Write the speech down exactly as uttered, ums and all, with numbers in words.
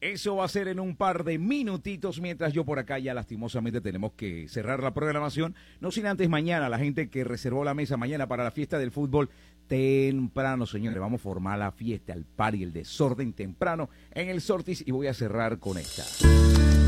Eso va a ser en un par de minutitos, mientras yo por acá ya lastimosamente tenemos que cerrar la programación. No sin antes mañana, la gente que reservó la mesa mañana para la fiesta del fútbol, temprano, señores, vamos a formar la fiesta, el party, el desorden temprano en el Sortis, y voy a cerrar con esta.